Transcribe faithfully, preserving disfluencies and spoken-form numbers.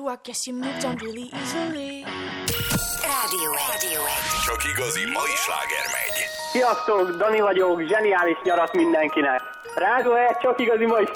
you, I guess you moved on really easily. Rádió egy. Csak igazi mai sláger megy. Sziasztok, Dani vagyok, zseniális nyarat mindenkinek. Rádió egy, csak igazi mai